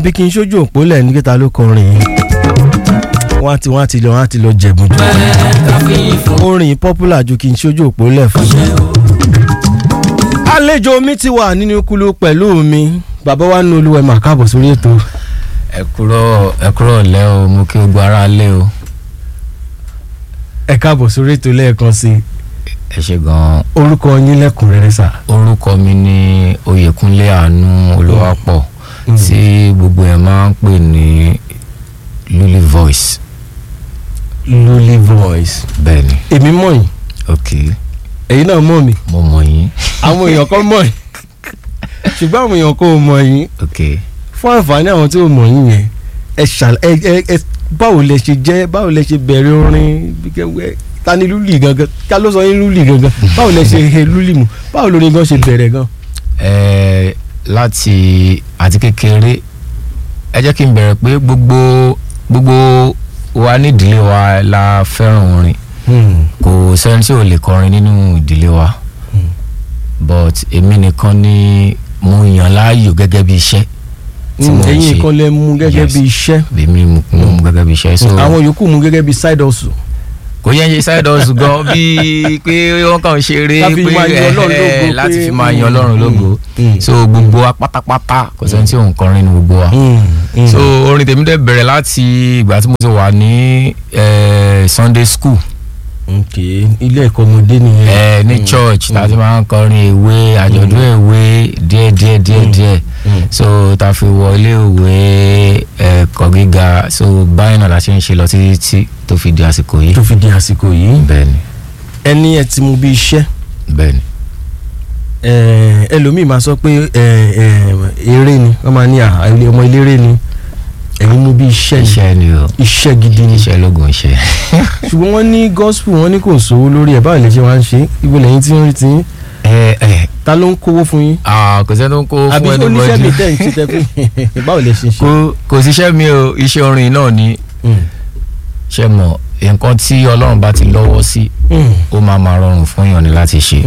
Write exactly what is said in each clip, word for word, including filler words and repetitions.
bí kí n ṣojú òpó lẹ̀ ní kíta ló kọrin yìí wọ́n á ti wọ́n á ti lọ wọ́n á ti lọ jẹ̀bùn jù orin popular ju kí n ṣojú òpó lẹ̀ fún mi. àlejò mi ti wà nínú kúlú pẹ̀lú mi bàbá wa nínú olúwẹ̀ mà káàbọ̀ sórí ètò. ẹ kúrò ẹ kúrò lẹ́ o mo kí gbogbo ara lé o. ẹ káàbọ̀ sórí ètò lẹ́ẹ̀kan sí i. ẹ ṣe gan-an. orúkọ yín lẹ́kùnrẹ́rẹ́ sà. orúkọ mi ni Oyèkúnlé Àánú Olúwapọ̀ tí gbogbo ẹ̀ máa ń pè ní Luli Voice. Luli Voice. bẹ́ẹ̀ni. èmi mọ̀ yín. ok. ẹ̀yin náà mọ̀ mi. mo mọ̀ yín. àwọn èèyàn kan mọ̀ yín ṣùgbọ́n àwọn èèyàn kan ò mọ̀ yín. ok. fún àǹfààní àwọn tí ò mọ̀ yín yẹn ẹ ṣàl ẹ ẹ ẹ báwo lẹ ṣe jẹ́ báwo lẹ ṣe bẹ̀rẹ̀ orin ta ni Luli gangan ká ló sọ yín Luli gangan báwo lẹ ṣe he Luli mu báwo lórin gan ṣe bẹ̀rẹ̀ gan. ẹ láti àti kékeré ẹ jẹ́ kí n bẹ̀rẹ̀ pé gbogbo gbogbo wa ní ìdílé wa la fẹ́ràn orin kò sẹ́ni tí ò lè kọrin nínú ìdílé wa but èmi nìkan ni mo yàn láàyò gẹ́gẹ́ bí iṣẹ́ tí mo ń ṣe. ẹ̀yin kan lè mú gẹ́gẹ́ bí iṣẹ́. èmi mo mú gẹ́gẹ́ bí iṣẹ́. àwọn yòókù mú gẹ́gẹ́ bí side hustle. kò yẹn ṣe side hustle gan bíi pé wọ́n kàn ń ṣeré pé láti fi máa yan Ọlọ́run lógo so gbogbo wa pátápátá kò sẹ́ni tí òun kọrin ní gbogbo wa so orin tèmi dẹ̀ bẹ̀rẹ̀ láti ìgbà tí mo ti wà ní Sunday school. ok ilé ẹ̀kọ́ ọmọdé nìyẹn. ẹ ní church tá a ti máa ń kọrin ìwé àjọ̀dún ìwé díẹ̀ díẹ̀ díẹ̀ díẹ̀ so tá a fi wọ ilé ìwé ẹ̀kọ́ gíga so báyìí náà la ṣe ń ṣe lọ títí tí tó fi di àsìkò yìí. tó fi di àsìkò yìí. bẹ́ẹ̀ni. ẹni ẹ ti mú bí iṣẹ́. bẹ́ẹ̀ni. ẹlòmíì máa sọ pé eré ni wọ́n máa ní ọmọ eléré ni ẹ̀yin mú bí iṣẹ́. iṣẹ́ ni o. iṣẹ́ gidi ni. iṣẹ́ lógun iṣẹ́. ṣùgbọ́n wọ́n ní gospel wọ́n ní kò sówó lórí ẹ̀ báwo lè ṣe wá ń ṣe ibo lẹ́yìn tí ń rí ti yín. ẹ ẹ ta ló ń kówó fún yín. ah kò sẹ́ni tó ń kówó fún ẹni bọ́jú. àbí oníṣẹ́ mi tẹ̀ ń ṣe tẹ́ fún báwo lè ṣe ṣe. kò kò síṣẹ́ mi o iṣẹ́ orin náà ni ṣe mọ̀ nǹkan tí Ọlọ́run bá ti lọ́wọ́ sí ó máa máa rọrùn fún èèyàn ní láti ṣe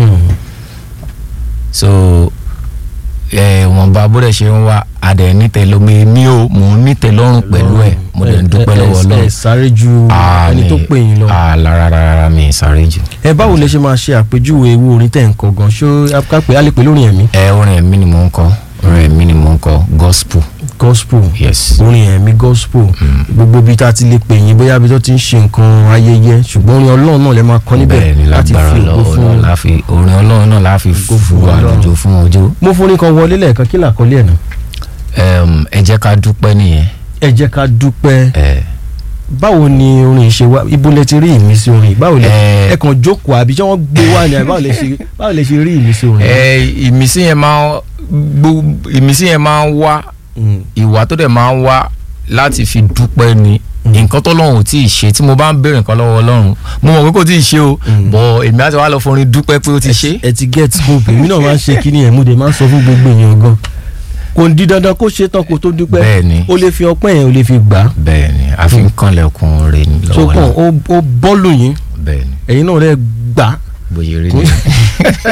so wọ́n bá bó dẹ̀ ṣe ń wá adẹ̀ nítẹ̀lómi mi ò mò ń nítẹ̀lọ́rùn pẹ̀lú ẹ̀ mo dẹ̀ ń dúpẹ́ lọ́wọ́ Ọlọ́run. ẹ sáré ju ẹni tó pè yín lọ. lára rárá mi sáré jù. ẹ báwo lẹ ṣe máa ṣe àpèjúwe ewu orin tẹ̀ ń kọ gan ṣó kápẹ́ á lè pè lórin ẹ̀mí. ẹ orin ẹ̀mí ni mò ń kọ orin ẹ̀mí ni mò ń kọ gospel. gospel yes. orin ẹ̀mí gospel gbogbo bí tá a ti lè pè yín bóyá bí tó ti ń ṣe nǹkan ayẹyẹ ṣùgbọ́n orin Ọlọ́run náà lè máa kọ níbẹ̀ láti fi ògo fún un. orin Ọlọ́run náà láfi fún àlùjọ fún ọjọ́. mo fún ní kan wọlé lẹ́ẹ̀kan kí làkọlé ẹ̀ náà. ẹ jẹ́ ká dúpẹ́ nìyẹn. ẹ jẹ́ ká dúpẹ́. báwo ni orin ṣe wá ibo lẹ ti rí ìmísí orin báwo lẹ ẹ kàn jókòó àbí tí wọ́n gbé wá ni báwo lẹ ṣe báwo lẹ ṣe rí ìmísí orin. ìmísí yẹn máa ìmísí yẹn máa ń wá ìwà tó dẹ̀ máa ń wá láti fi dúpẹ́ ni nǹkan tó lọ́run ò tí ì ṣe tí mo bá ń béèrè nǹkan lọ́wọ́ Ọlọ́run mo mọ̀ pé kò tí ì ṣe o bọ̀ èmi á ti wá lọ forin dúpẹ́ pé ó ti ṣe. ẹ ti get hope èmi náà máa ń ṣe kíní ẹ̀ mo dẹ̀ máa ń sọ fún gbogbo èèyàn gan kò di dandan kó ṣe tán kó tó dúpẹ́ bẹ́ẹ̀ni o lè fi ọpẹ́ yẹn o lè fi gbà. bẹ́ẹ̀ni àfi ń kànlẹ̀kùn rẹ̀ lọ́wọ́ náà. so kàn ó bọ́ọ̀lù yín bẹ́ẹ̀ni ẹ̀yin náà rẹ̀ gbà. bóyá rí ni.